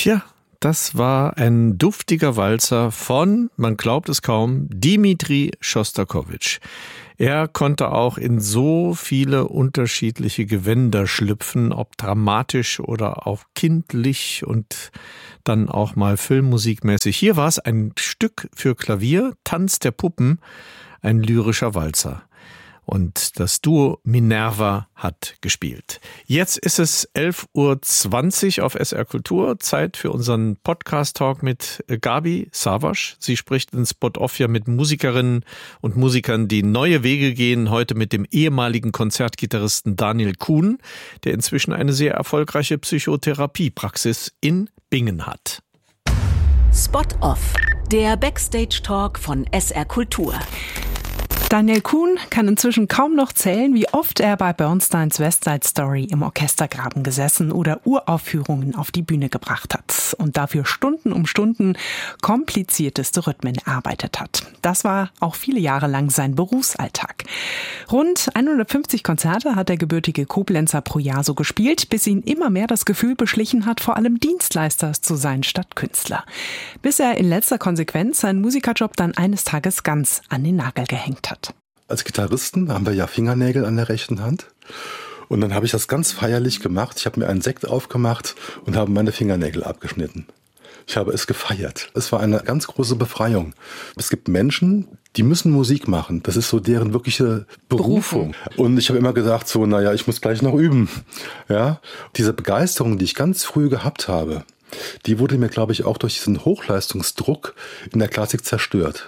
Tja, das war ein duftiger Walzer von, man glaubt es kaum, Dmitri Schostakowitsch. Er konnte auch in so viele unterschiedliche Gewänder schlüpfen, ob dramatisch oder auch kindlich und dann auch mal filmmusikmäßig. Hier war es ein Stück für Klavier, Tanz der Puppen, ein lyrischer Walzer. Und das Duo Minerva hat gespielt. Jetzt ist es 11.20 Uhr auf SR Kultur. Zeit für unseren Podcast-Talk mit Gabi Savasch. Sie spricht in Spot-Off ja mit Musikerinnen und Musikern, die neue Wege gehen. Heute mit dem ehemaligen Konzertgitarristen Daniel Kuhn, der inzwischen eine sehr erfolgreiche Psychotherapiepraxis in Bingen hat. Spot-Off, der Backstage-Talk von SR Kultur. Daniel Kuhn kann inzwischen kaum noch zählen, wie oft er bei Bernsteins West Side Story im Orchestergraben gesessen oder Uraufführungen auf die Bühne gebracht hat und dafür Stunden um Stunden komplizierteste Rhythmen erarbeitet hat. Das war auch viele Jahre lang sein Berufsalltag. Rund 150 Konzerte hat der gebürtige Koblenzer pro Jahr so gespielt, bis ihn immer mehr das Gefühl beschlichen hat, vor allem Dienstleister zu sein statt Künstler. Bis er in letzter Konsequenz seinen Musikerjob dann eines Tages ganz an den Nagel gehängt hat. Als Gitarristen haben wir ja Fingernägel an der rechten Hand. Und dann habe ich das ganz feierlich gemacht. Ich habe mir einen Sekt aufgemacht und habe meine Fingernägel abgeschnitten. Ich habe es gefeiert. Es war eine ganz große Befreiung. Es gibt Menschen, die müssen Musik machen. Das ist so deren wirkliche Berufung. Und ich habe immer gedacht, so, naja, ich muss gleich noch üben. Ja? Diese Begeisterung, die ich ganz früh gehabt habe, die wurde mir, glaube ich, auch durch diesen Hochleistungsdruck in der Klassik zerstört.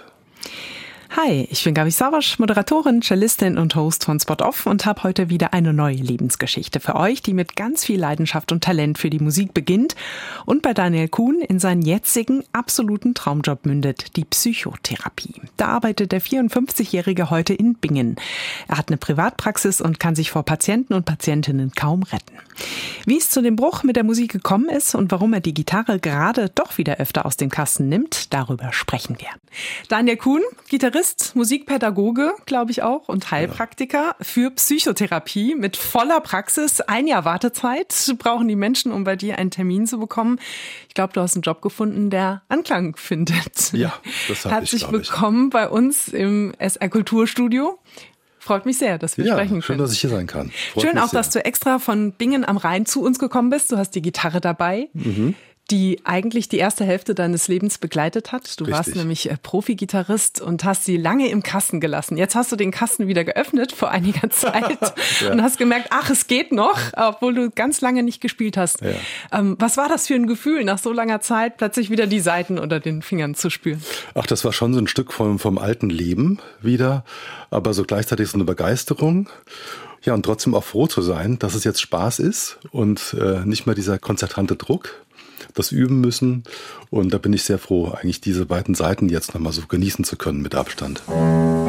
Hi, ich bin Gabi Savasch, Moderatorin, Cellistin und Host von Spot Off und habe heute wieder eine neue Lebensgeschichte für euch, die mit ganz viel Leidenschaft und Talent für die Musik beginnt und bei Daniel Kuhn in seinen jetzigen absoluten Traumjob mündet, die Psychotherapie. Da arbeitet der 54-Jährige heute in Bingen. Er hat eine Privatpraxis und kann sich vor Patienten und Patientinnen kaum retten. Wie es zu dem Bruch mit der Musik gekommen ist und warum er die Gitarre gerade doch wieder öfter aus dem Kasten nimmt, darüber sprechen wir. Daniel Kuhn, Gitarrist, Musikpädagoge, glaube ich auch, und Heilpraktiker für Psychotherapie mit voller Praxis. 1 Jahr Wartezeit brauchen die Menschen, um bei dir einen Termin zu bekommen. Ich glaube, du hast einen Job gefunden, der Anklang findet. Ja, das habe ich. Herzlich willkommen bei uns im SR Kulturstudio. Freut mich sehr, dass wir sprechen können. Schön, dass ich hier sein kann. Schön auch, dass du extra von Bingen am Rhein zu uns gekommen bist. Du hast die Gitarre dabei, die eigentlich die erste Hälfte deines Lebens begleitet hat. Du warst nämlich Profi-Gitarrist und hast sie lange im Kasten gelassen. Jetzt hast du den Kasten wieder geöffnet vor einiger Zeit und hast gemerkt, ach, es geht noch, obwohl du ganz lange nicht gespielt hast. Ja. Was war das für ein Gefühl, nach so langer Zeit plötzlich wieder die Saiten unter den Fingern zu spüren? Ach, das war schon so ein Stück vom alten Leben wieder, aber so gleichzeitig so eine Begeisterung. Ja, und trotzdem auch froh zu sein, dass es jetzt Spaß ist und nicht mehr dieser konzertante Druck. Das üben müssen. Und da bin ich sehr froh, eigentlich diese beiden Seiten jetzt nochmal so genießen zu können mit Abstand.